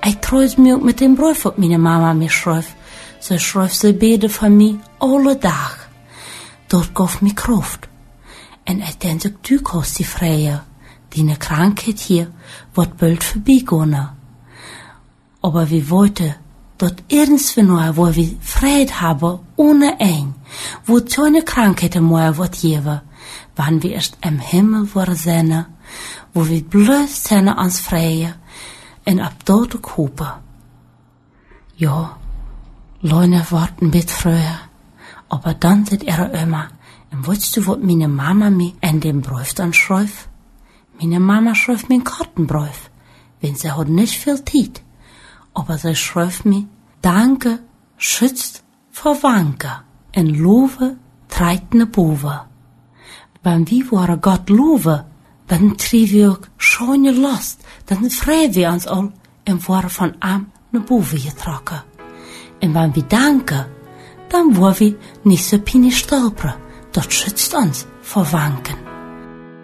Ich treus mir mit dem Brief, wat meine Mama mir schreibt. Sie schreibt sie beten von mir alle Tag. Dort gaf mir Kraft. En ich denke, du kannst die Freie. Die Krankheit hier wird bald vorbeigehen. Aber wir wollten dort irgendwo noch, wo wir Frieden haben, ohne ein, wo keine Krankheiten mehr wird geben, wann wir erst im Himmel sind, wo wir bloß sind ans Freie und ab dort hopen. Ja, Leute warten mit früher, aber dann sind immer. Und weißt du, was meine Mama mir in dem Brief dann schreibt? Meine Mama schreibt mir einen Kartenbrief, wenn sie hat nicht viel Zeit. Aber sie schreibt mir, Danke, schützt vor Wanke, en Lowe treibt ne Boven. Wenn wir waren Gott loven, dann trieben wir auch schöne Last, dann freuen wir uns all und waren von am ne Boven getrokken. Und wenn wir danken, dann waren wir nicht so peinlich stolpern, das schützt uns vor Wanken.